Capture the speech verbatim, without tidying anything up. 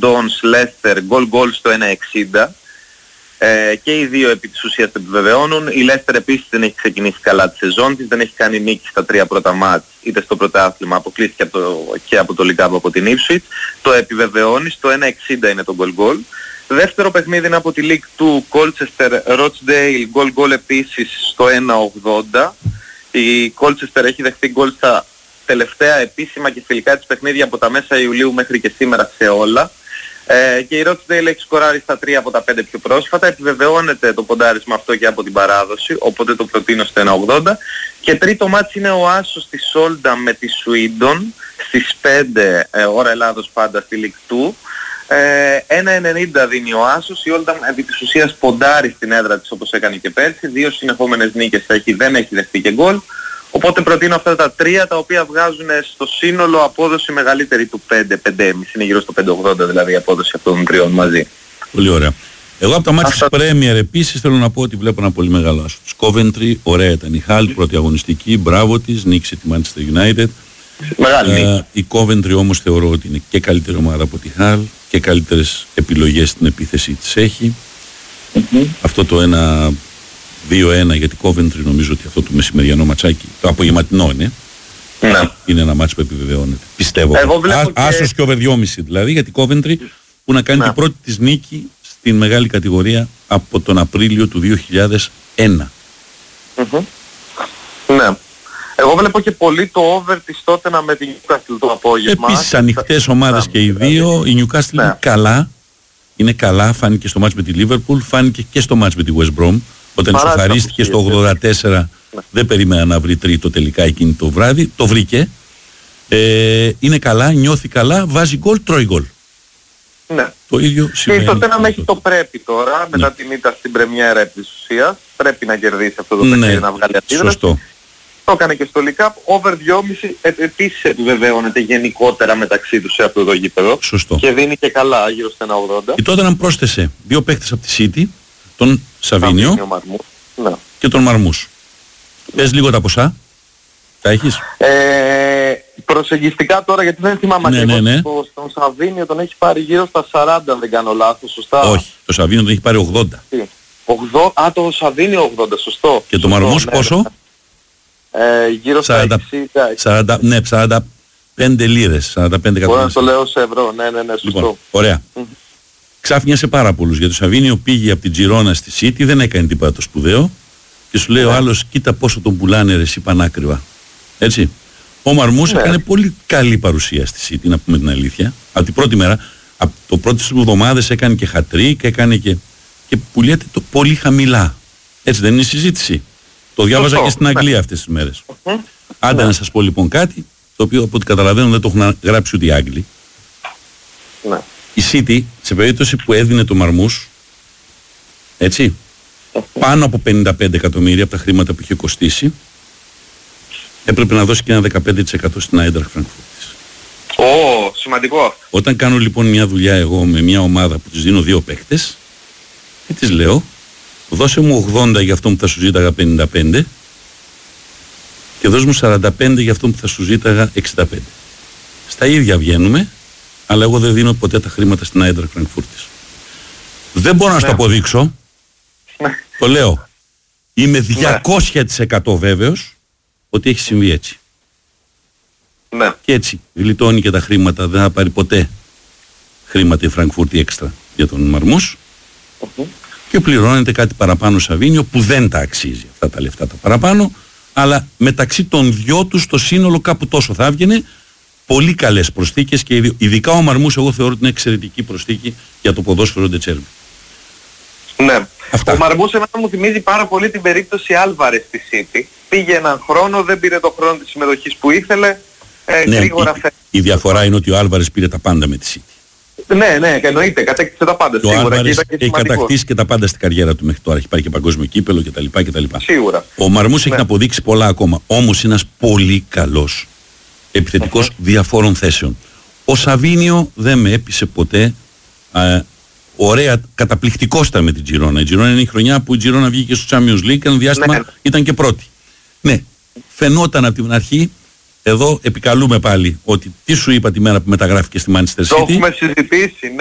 Dons, Leicester, γκολ γκολ στο ένα εξήντα. Ε, και οι δύο επί της ουσίας το επιβεβαιώνουν. Η Leicester επίσης δεν έχει ξεκινήσει καλά τη σεζόν της, δεν έχει κάνει νίκη στα τρία πρώτα μάτς, είτε στο πρωτάθλημα, αποκλείστηκε από το, και από το League Cup από την Ipswich. Το επιβεβαιώνει, στο ένα εξήντα είναι το γκολ γκολ. Δεύτερο παιχνίδι είναι από τη League του Colchester Rochdale, γκολ γκολ επίσης στο ένα ογδόντα. Η Colchester έχει δεχτεί γκολ στα τελευταία επίσημα και φιλικά της παιχνίδια από τα μέσα Ιουλίου μέχρι και σήμερα σε όλα. Ε, και η Rochdale έχει σκοράρει στα τρία από τα πέντε πιο πρόσφατα. Επιβεβαιώνεται το ποντάρισμα αυτό και από την παράδοση, οπότε το προτείνω στο ένα ογδόντα. Και τρίτο μάτς είναι ο Άσος της Oldham με τη Swindon στις πέντε ε, ώρα Ελλάδος πάντα στη League του. Ε, ένα ενενήντα δίνει ο Άσος. Η Oldham επί της ουσίας ποντάρει στην έδρα της όπως έκανε και πέρσι. Δύο συνεχόμενες νίκες έχει, δεν έχει δεχτεί και γκολ. Οπότε προτείνω αυτά τα τρία, τα οποία βγάζουν στο σύνολο απόδοση μεγαλύτερη του πέντε, πέντε κόμμα πέντε. Είναι γύρω στο πέντε ογδόντα δηλαδή η απόδοση αυτών των τριών μαζί. Πολύ ωραία. Εγώ από τα μάτια της Premier επίσης θέλω να πω ότι βλέπω ένα πολύ μεγάλο άσο. Της Coventry, ωραία ήταν η Hull, πρώτη αγωνιστική, μπράβο της, νίκησε τη Manchester United. Μεγάλη νίκη. Uh, η Coventry όμως θεωρώ ότι είναι και καλύτερη ομάδα από τη Hull και καλύτερες επιλογές στην επίθεση της έχει. Mm-hmm. Αυτό το ένα δύο ένα για την Coventry νομίζω ότι αυτό το μεσημεριανό ματσάκι, το απογευματινό είναι. Ναι. Είναι ένα μάτσο που επιβεβαιώνεται. Πιστεύω. Α, και... Άσος και over δυόμισι δηλαδή για την Coventry που να κάνει ναι. την πρώτη της νίκη στην μεγάλη κατηγορία από τον Απρίλιο του δύο χιλιάδες ένα. Mm-hmm. Ναι. Εγώ βλέπω και πολύ το over της Tottenham με την Newcastle το απόγευμα. Επίσης ανοιχτές ομάδες και οι δύο. Η Newcastle ναι. είναι καλά. Είναι καλά. Φάνηκε στο μάτς με τη Liverpool. Φάνηκε και στο μάτς με τη West Brom. Όταν ισοφαρίστηκε στο ογδόντα τέσσερα ναι. δεν περίμενα να βρει τρίτο τελικά εκείνη το βράδυ. Το βρήκε. Ε, είναι καλά, νιώθει καλά, βάζει γκολ, τρώει γκολ. Ναι. Το ίδιο σημαίνει. Και το Tottenham έχει το πρέπει τώρα, ναι. μετά την ήττα στην πρεμιέρα επί της ουσίας. Πρέπει να κερδίσει αυτό το παιχνίδι, ναι. να βγάλει αντίδραση. Σωστό. Το έκανε και στο League Cup, over δυόμισι ε, επίσης επιβεβαιώνεται γενικότερα μεταξύ τους σε αυτό το γήπεδο. Σωστό. Και δίνει και καλά γύρω στα ένα ογδόντα. Η Tottenham πρόσθεσε δύο παίκτες από τη City, τον Σαβίνιο ναι. και τον Μαρμούς. Πες λίγο τα ποσά. Τα έχεις? Ε, προσεγγιστικά τώρα γιατί δεν θυμάμαι ναι, ναι, ναι. το, τον Σαβίνιο τον έχει πάρει γύρω στα σαράντα, δεν κάνω λάθος, σωστά? Όχι, το Σαβίνιο τον έχει πάρει ογδόντα. ογδόντα Α, το Σαβίνιο ογδόντα, σωστό. Και το Μαρμούς ναι, πόσο? Ε, γύρω στα εξήντα. σαράντα, ναι, σαράντα πέντε λίρες, σαράντα πέντε εκατομμύρια. Μπορώ να το λέω σε ευρώ, ναι, ναι, ναι, σωστό. Λοιπόν, ωραία. Mm-hmm. Ξάφνιασε πάρα πολλούς, γιατί το Σαβίνιο πήγε από την Τζιρόνα στη City, δεν έκανε τίποτα το σπουδαίο και σου λέει yeah. ο άλλος, κοίτα πόσο τον πουλάνε ρε εσύ πανάκριβα. Έτσι. Ο Μαρμούς yeah. έκανε πολύ καλή παρουσία στη City, να πούμε την αλήθεια. Από την πρώτη μέρα, από το πρώτες εβδομάδες έκανε και χατρίκ, έκανε και, και πουλιέται το πολύ χαμηλά. Έτσι δεν είναι η συζήτηση? Το διάβαζα και στην Αγγλία αυτές τις μέρες. Mm-hmm. Άντε yeah. να σας πω λοιπόν κάτι, το οποίο από ό,τι καταλαβαίνω δεν το έχουν γράψει ούτε οι Άγγλοι. Yeah. Η City, σε περίπτωση που έδινε το Μαρμούς, έτσι, okay. πάνω από πενήντα πέντε εκατομμύρια από τα χρήματα που είχε κοστίσει, έπρεπε να δώσει και ένα δεκαπέντε τοις εκατό στην Άιντραχτ Φραγκφούρτης. Ω, oh, σημαντικό. Όταν κάνω λοιπόν μια δουλειά εγώ με μια ομάδα που της δίνω δύο παίκτες, και της λέω, δώσε μου ογδόντα για αυτό που θα σου ζήταγα πενήντα πέντε και δώσε μου σαράντα πέντε για αυτό που θα σου ζήταγα εξήντα πέντε. Στα ίδια βγαίνουμε, αλλά εγώ δεν δίνω ποτέ τα χρήματα στην Άιντραχτ Φραγκφούρτης. Δεν μπορώ να σου το αποδείξω. Το λέω. Είμαι διακόσια τοις εκατό βέβαιος ότι έχει συμβεί έτσι. Ναι. Και έτσι γλιτώνει και τα χρήματα, δεν θα πάρει ποτέ χρήματα η Φραγκφούρτη έξτρα για τον Μαρμούς uh-huh. και πληρώνεται κάτι παραπάνω Σαβίνιο που δεν τα αξίζει αυτά τα λεφτά τα παραπάνω, αλλά μεταξύ των δυο τους το σύνολο κάπου τόσο θα έβγαινε. Πολύ καλές προσθήκες και ειδικά ο Μαρμούς εγώ θεωρώ ότι είναι εξαιρετική προσθήκη για το ποδόσφαιρο Ντετσέρβι. Ναι. Αυτά. Ο Μαρμούς εμένα μου θυμίζει πάρα πολύ την περίπτωση Άλβαρες στη City. Πήγε έναν χρόνο, δεν πήρε το χρόνο της συμμετοχής που ήθελε. Ε, ναι, γρήγορα η, η διαφορά είναι ότι ο Άλβαρες πήρε τα πάντα με τη City. Ναι, ναι, εννοείται, κατέκτησε τα πάντα. Και ο Άλβαρες έχει κατακτήσει και τα πάντα στην καριέρα του μέχρι τώρα. Έχει πάρει και παγκόσμιο κύπελο κτλ. κτλ. Σίγουρα. Ο Μαρμούς ναι. έχει να αποδείξει πολλά ακόμα. Όμως είναι ένας πολύ καλός επιθετικός uh-huh. διαφόρων θέσεων. Ο Σαβίνιο δεν με έπεισε ποτέ. Α, ωραία, καταπληκτικός ήταν με την Τζιρόνα. Η Τζιρόνα είναι η χρονιά που η Τζιρόνα βγήκε στο Champions League, ένα διάστημα ναι. ήταν και πρώτη. Ναι, φαινόταν από την αρχή. Εδώ επικαλούμε πάλι ότι τι σου είπα τη μέρα που μεταγράφηκε στη Manchester City. Το έχουμε συζητήσει.